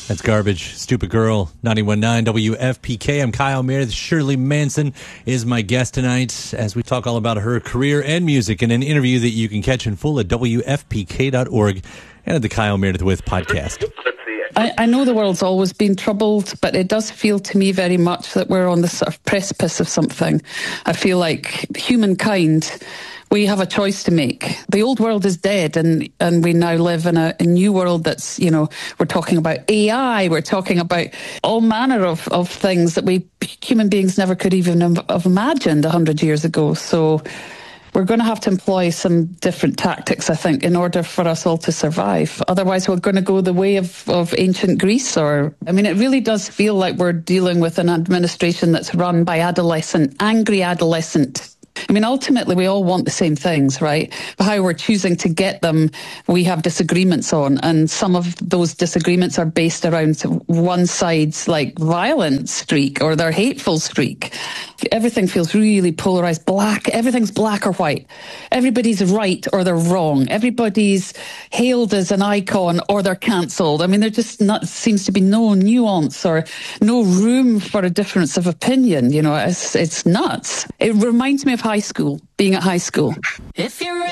That's Garbage, Stupid Girl, 91.9 WFPK. I'm Kyle Meredith. Shirley Manson is my guest tonight as we talk all about her career and music in an interview that you can catch in full at WFPK.org and at the Kyle Meredith With podcast. I know the world's always been troubled, but it does feel to me very much that we're on the sort of precipice of something. I feel like humankind, we have a choice to make. The old world is dead, and we now live in a new world that's, you know, we're talking about AI, we're talking about all manner of things that we human beings never could even have imagined 100 years ago. So we're going to have to employ some different tactics, I think, in order for us all to survive. Otherwise, we're going to go the way of ancient Greece. It really does feel like we're dealing with an administration that's run by angry adolescent. Ultimately, we all want the same things, right? But how we're choosing to get them, we have disagreements on. And some of those disagreements are based around one side's violent streak or their hateful streak. Everything feels really polarized. Everything's black or white. Everybody's right or they're wrong. Everybody's hailed as an icon or they're cancelled. There just seems to be no nuance or no room for a difference of opinion. It's nuts. It reminds me of high school, being at high school. If you're